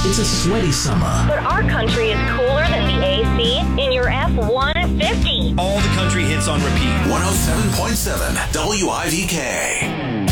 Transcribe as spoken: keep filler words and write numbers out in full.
It's a sweaty summer. But our country is cooler than the A C in your F one fifty. All the country hits on repeat. one oh seven point seven W I V K.